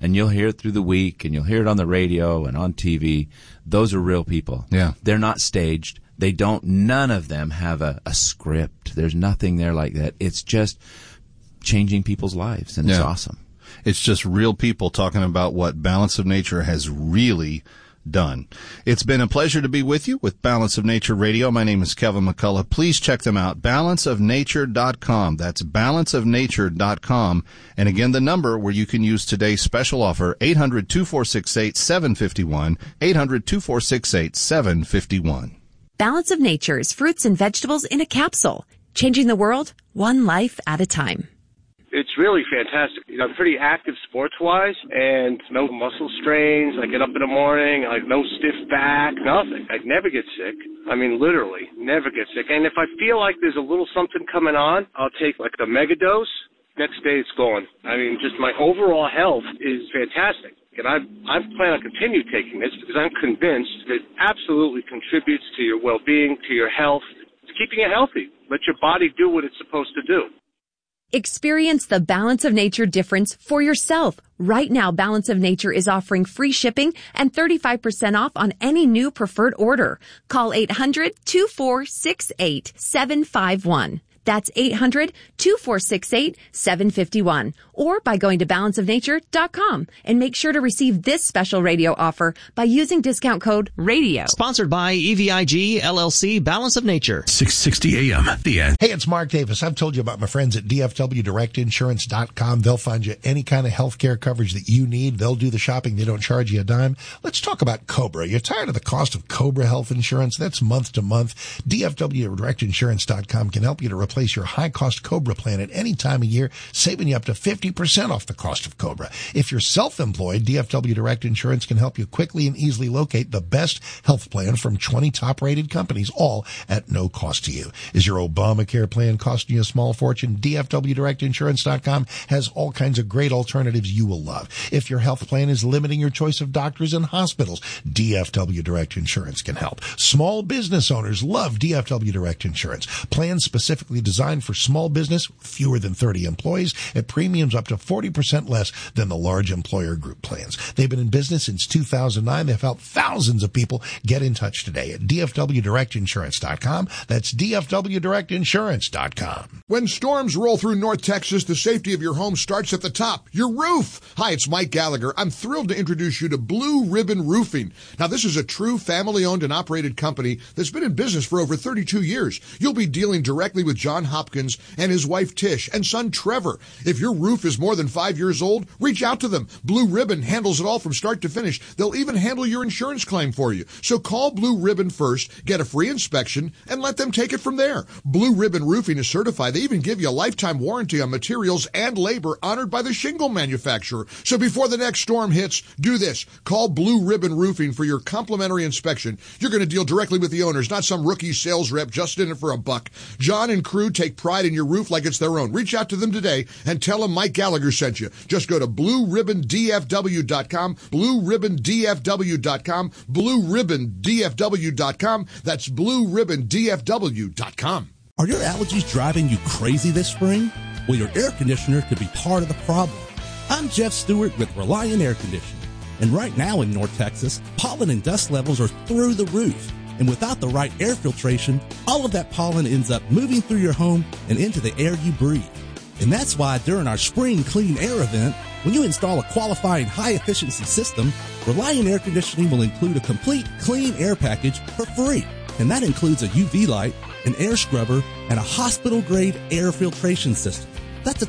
and you'll hear it through the week, and you'll hear it on the radio and on TV. Those are real people. Yeah. They're not staged. None of them have a script. There's nothing there like that. It's just changing people's lives, and it's awesome. It's just real people talking about what Balance of Nature has really done. It's been a pleasure to be with you with Balance of Nature Radio. My name is Kevin McCullough. Please check them out, balanceofnature.com. That's balanceofnature.com. And again, the number where you can use today's special offer, 800-2468-751, 800-2468-751. Balance of Nature's fruits and vegetables in a capsule, changing the world one life at a time. It's really fantastic. I'm pretty active sports-wise, and no muscle strains. I get up in the morning, no stiff back, nothing. I never get sick. I mean, literally, never get sick. And if I feel like there's a little something coming on, I'll take a mega dose. Next day it's gone. I mean, just my overall health is fantastic. And I plan on continue taking this because I'm convinced that it absolutely contributes to your well-being, to your health, to keeping you healthy. Let your body do what it's supposed to do. Experience the Balance of Nature difference for yourself. Right now, Balance of Nature is offering free shipping and 35% off on any new preferred order. Call 800-2468-751. That's 800-2468-751. Or by going to balanceofnature.com. And make sure to receive this special radio offer by using discount code RADIO. Sponsored by EVIG, LLC, Balance of Nature. 660 AM, The End. Hey, it's Mark Davis. I've told you about my friends at DFWDirectInsurance.com. They'll find you any kind of health care coverage that you need. They'll do the shopping. They don't charge you a dime. Let's talk about Cobra. You're tired of the cost of Cobra health insurance? That's month to month. DFWDirectInsurance.com can help you to replace your high-cost Cobra plan at any time of year, saving you up to 50% off the cost of Cobra. If you're self-employed, DFW Direct Insurance can help you quickly and easily locate the best health plan from 20 top-rated companies, all at no cost to you. Is your Obamacare plan costing you a small fortune? DFWDirectInsurance.com has all kinds of great alternatives you will love. If your health plan is limiting your choice of doctors and hospitals, DFW Direct Insurance can help. Small business owners love DFW Direct Insurance. Plans specifically designed for small business, fewer than 30 employees, at premiums up to 40% less than the large employer group plans. They've been in business since 2009. They've helped thousands of people. Get in touch today at DFWDirectInsurance.com. That's DFWDirectInsurance.com. When storms roll through North Texas, the safety of your home starts at the top, your roof. Hi, it's Mike Gallagher. I'm thrilled to introduce you to Blue Ribbon Roofing. Now, this is a true family-owned and operated company that's been in business for over 32 years. You'll be dealing directly with John Hopkins and his wife Tish and son Trevor. If your roof is more than 5 years old, reach out to them. Blue Ribbon handles it all from start to finish. They'll even handle your insurance claim for you. So call Blue Ribbon first, get a free inspection, and let them take it from there. Blue Ribbon Roofing is certified. They even give you a lifetime warranty on materials and labor honored by the shingle manufacturer. So before the next storm hits, do this. Call Blue Ribbon Roofing for your complimentary inspection. You're going to deal directly with the owners, not some rookie sales rep just in it for a buck. John and crew take pride in your roof like it's their own. Reach out to them today and tell them Mike Gallagher sent you. Just go to BlueRibbonDFW.com, BlueRibbonDFW.com, BlueRibbonDFW.com. That's BlueRibbonDFW.com. Are your allergies driving you crazy this spring? Well, your air conditioner could be part of the problem. I'm Jeff Stewart with Reliant Air Conditioning. And right now in North Texas, pollen and dust levels are through the roof. And without the right air filtration, all of that pollen ends up moving through your home and into the air you breathe. And that's why during our Spring Clean Air event, when you install a qualifying high-efficiency system, Reliant Air Conditioning will include a complete clean air package for free. And that includes a UV light, an air scrubber, and a hospital-grade air filtration system. That's a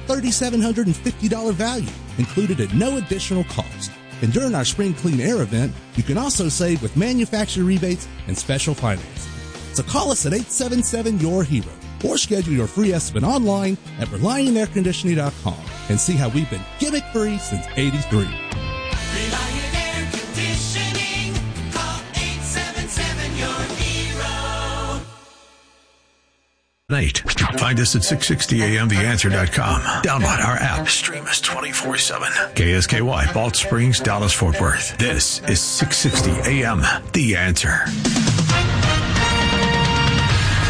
$3,750 value, included at no additional cost. And during our Spring Clean Air event, you can also save with manufacturer rebates and special financing. So call us at 877-YOUR-HERO or schedule your free estimate online at ReliantAirConditioning.com and see how we've been gimmick-free since '83. Reliant Air Conditioning. Call 877-YOUR-HERO. Find us at 660amtheanswer.com. Download our app. Stream us 24/7. KSKY, Balch Springs, Dallas, Fort Worth. This is 660 AM, The Answer.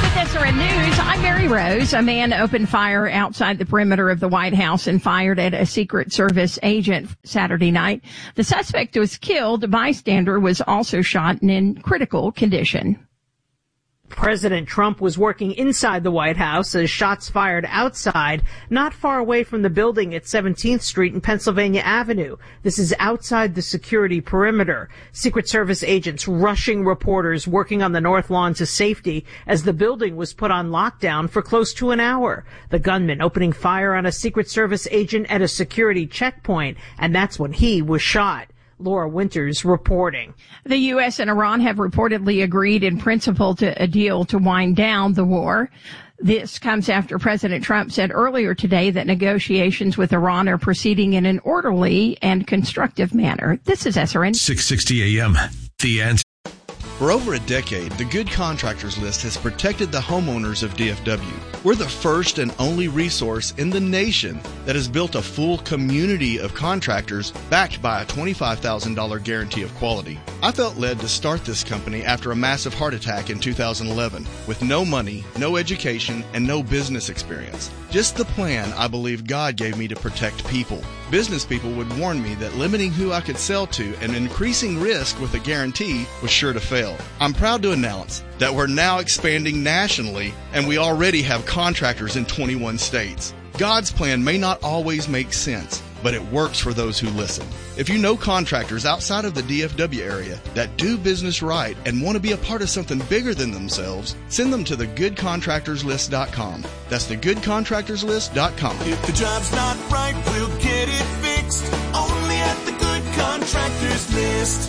SRN News, I'm Mary Rose. A man opened fire outside the perimeter of the White House and fired at a Secret Service agent Saturday night. The suspect was killed. A bystander was also shot and in critical condition. President Trump was working inside the White House as shots fired outside, not far away from the building at 17th Street and Pennsylvania Avenue. This is outside the security perimeter. Secret Service agents rushing reporters working on the north lawn to safety as the building was put on lockdown for close to an hour. The gunman opening fire on a Secret Service agent at a security checkpoint, and that's when he was shot. Laura Winters reporting. The U.S. and Iran have reportedly agreed in principle to a deal to wind down the war. This comes after President Trump said earlier today that negotiations with Iran are proceeding in an orderly and constructive manner. This is SRN 660 AM. The Answer. For over a decade, the Good Contractors List has protected the homeowners of DFW. We're the first and only resource in the nation that has built a full community of contractors backed by a $25,000 guarantee of quality. I felt led to start this company after a massive heart attack in 2011 with no money, no education, and no business experience. Just the plan I believe God gave me to protect people. Business people would warn me that limiting who I could sell to and increasing risk with a guarantee was sure to fail. I'm proud to announce that we're now expanding nationally, and we already have contractors in 21 states. God's plan may not always make sense, but it works for those who listen. If you know contractors outside of the DFW area that do business right and want to be a part of something bigger than themselves, send them to thegoodcontractorslist.com. That's thegoodcontractorslist.com. If the job's not right, we'll get it fixed. Only at the Good Contractors List.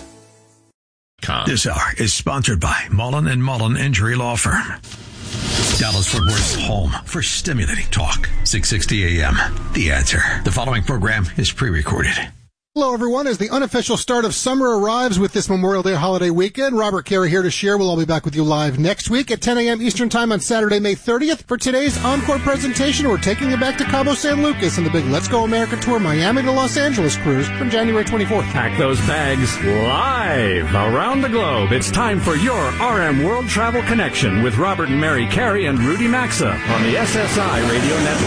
This hour is sponsored by Mullen & Mullen Injury Law Firm. Dallas-Fort Worth's home for stimulating talk. 660 AM. The Answer. The following program is pre-recorded. Hello, everyone. As the unofficial start of summer arrives with this Memorial Day holiday weekend, Robert Carey here to share. We'll all be back with you live next week at 10 a.m. Eastern Time on Saturday, May 30th. For today's encore presentation, we're taking you back to Cabo San Lucas and the big Let's Go America Tour Miami to Los Angeles cruise from January 24th. Pack those bags live around the globe. It's time for your RM World Travel Connection with Robert and Mary Carey and Rudy Maxa on the SSI Radio Network.